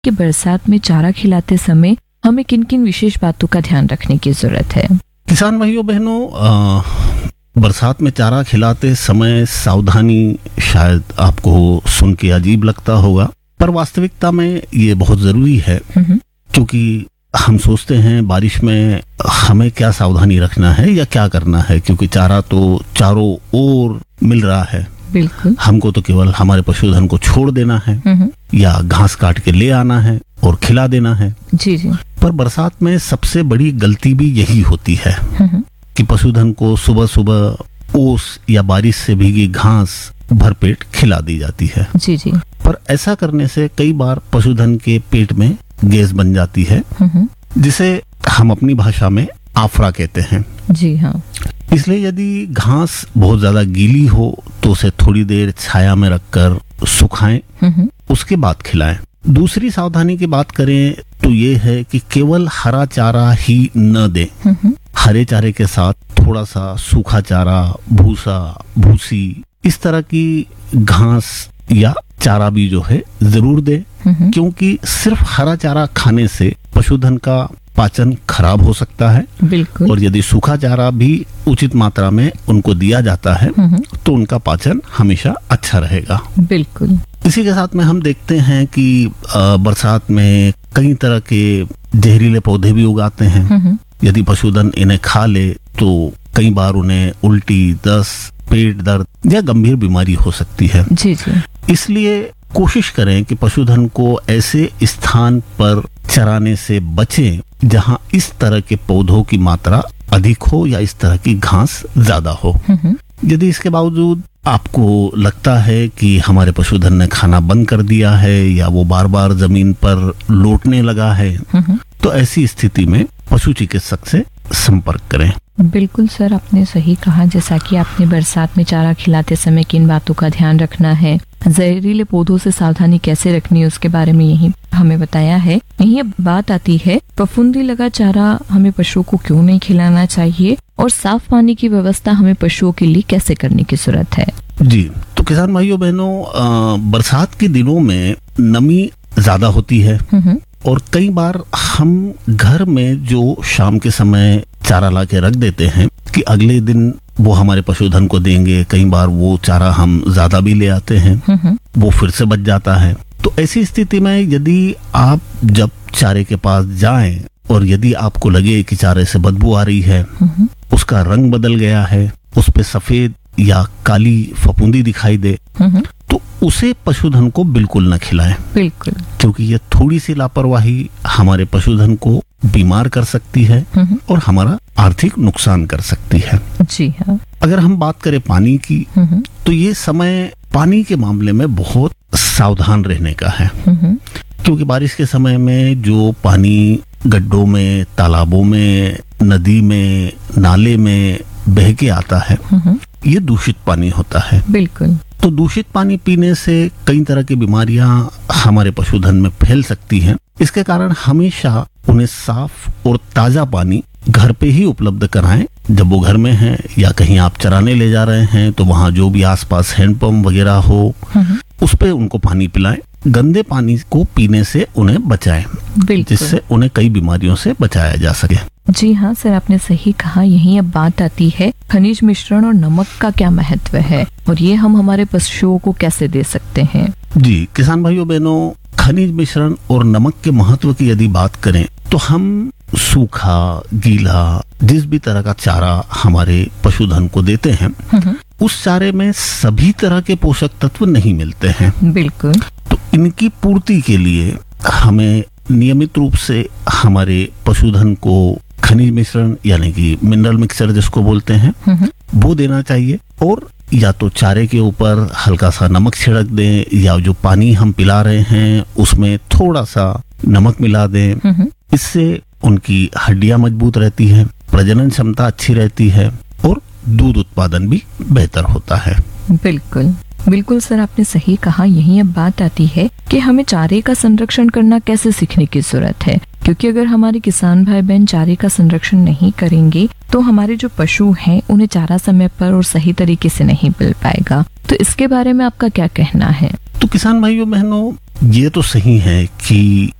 कि बरसात में चारा खिलाते समय हमें किन किन विशेष बातों का ध्यान रखने की जरूरत है। किसान भाइयों बहनों, बरसात में चारा खिलाते समय सावधानी शायद आपको सुन के अजीब लगता होगा, पर वास्तविकता में ये बहुत जरूरी है। क्योंकि हम सोचते हैं बारिश में हमें क्या सावधानी रखना है या क्या करना है, क्योंकि चारा तो चारों ओर मिल रहा है। बिल्कुल, हमको तो केवल हमारे पशुधन को छोड़ देना है या घास काट के ले आना है और खिला देना है। जी जी। पर बरसात में सबसे बड़ी गलती भी यही होती है कि पशुधन को सुबह सुबह ओस या बारिश से भीगी घास भरपेट खिला दी जाती है। जी जी। पर ऐसा करने से कई बार पशुधन के पेट में गैस बन जाती है, जिसे हम अपनी भाषा में आफरा कहते हैं। जी हाँ। इसलिए यदि घास बहुत ज्यादा गीली हो तो उसे थोड़ी देर छाया में रखकर सुखाएं, उसके बाद खिलाएं। दूसरी सावधानी की बात करें तो ये है कि केवल हरा चारा ही न दें। हरे चारे के साथ थोड़ा सा सूखा चारा, भूसा, भूसी, इस तरह की घास या चारा भी जो है जरूर दे, क्योंकि सिर्फ हरा चारा खाने से पशुधन का पाचन खराब हो सकता है। बिल्कुल। और यदि सूखा चारा भी उचित मात्रा में उनको दिया जाता है तो उनका पाचन हमेशा अच्छा रहेगा। बिल्कुल। इसी के साथ में हम देखते हैं कि बरसात में कई तरह के जहरीले पौधे भी उगाते हैं। यदि पशुधन इन्हें खा ले तो कई बार उन्हें उल्टी, दस्त, पेट दर्द या गंभीर बीमारी हो सकती है। जी जी। इसलिए कोशिश करें कि पशुधन को ऐसे स्थान पर चराने से बचें जहां इस तरह के पौधों की मात्रा अधिक हो या इस तरह की घास ज्यादा हो। यदि इसके बावजूद आपको लगता है कि हमारे पशुधन ने खाना बंद कर दिया है या वो बार बार जमीन पर लौटने लगा है, तो ऐसी स्थिति में पशु चिकित्सक से संपर्क करें। बिल्कुल सर, आपने सही कहा। जैसा कि आपने बरसात में चारा खिलाते समय किन बातों का ध्यान रखना है, जहरीले पौधों से सावधानी कैसे रखनी है, उसके बारे में यही हमें बताया है। यही बात आती है फफूंदी लगा चारा हमें पशुओं को क्यों नहीं खिलाना चाहिए और साफ पानी की व्यवस्था हमें पशुओं के लिए कैसे करने की जरूरत है। जी, तो किसान भाइयों बहनों, बरसात के दिनों में नमी ज्यादा होती है और कई बार हम घर में जो शाम के समय चारा ला के रख देते हैं कि अगले दिन वो हमारे पशुधन को देंगे, कई बार वो चारा हम ज्यादा भी ले आते हैं, वो फिर से बच जाता है। तो ऐसी स्थिति में यदि आप जब चारे के पास जाएं और यदि आपको लगे कि चारे से बदबू आ रही है, उसका रंग बदल गया है, उस पे सफेद या काली फफूंदी दिखाई दे, तो उसे पशुधन को बिल्कुल न खिलाएं। बिल्कुल, क्योंकि ये थोड़ी सी लापरवाही हमारे पशुधन को बीमार कर सकती है और हमारा आर्थिक नुकसान कर सकती है। जी हाँ। अगर हम बात करें पानी की, तो ये समय पानी के मामले में बहुत सावधान रहने का है, क्योंकि बारिश के समय में जो पानी गड्ढों में, तालाबों में, नदी में, नाले में बह के आता है, ये दूषित पानी होता है। बिल्कुल। तो दूषित पानी पीने से कई तरह की बीमारियां हमारे पशुधन में फैल सकती हैं। इसके कारण हमेशा उन्हें साफ और ताजा पानी घर पे ही उपलब्ध कराएं। जब वो घर में हैं या कहीं आप चराने ले जा रहे हैं तो वहाँ जो भी आसपास हैंडपंप वगैरह हो, उस पे उनको पानी पिलाएं। गंदे पानी को पीने से उन्हें बचाएं, जिससे उन्हें कई बीमारियों से बचाया जा सके। जी हाँ सर, आपने सही कहा। यही अब बात आती है खनिज मिश्रण और नमक का क्या महत्व है और ये हम हमारे पशुओं को कैसे दे सकते हैं। जी किसान भाइयों बहनों, खनिज मिश्रण और नमक के महत्व की यदि बात करें तो हम सूखा, गीला, जिस भी तरह का चारा हमारे पशुधन को देते हैं, उस चारे में सभी तरह के पोषक तत्व नहीं मिलते हैं। बिल्कुल। तो इनकी पूर्ति के लिए हमें नियमित रूप से हमारे पशुधन को खनिज मिश्रण यानी कि मिनरल मिक्सचर जिसको बोलते हैं, वो देना चाहिए। और या तो चारे के ऊपर हल्का सा नमक छिड़क दें या जो पानी हम पिला रहे हैं उसमें थोड़ा सा नमक मिला दें। इससे उनकी हड्डियां मजबूत रहती है, प्रजनन क्षमता अच्छी रहती है और दूध उत्पादन भी बेहतर होता है। बिल्कुल बिल्कुल सर, आपने सही कहा। यही अब बात आती है कि हमें चारे का संरक्षण करना कैसे सीखने की जरूरत है, क्योंकि अगर हमारे किसान भाई बहन चारे का संरक्षण नहीं करेंगे तो हमारे जो पशु हैं उन्हें चारा समय पर और सही तरीके से नहीं मिल पाएगा। तो इसके बारे में आपका क्या कहना है? तो किसान भाइयों बहनों, ये तो सही है कि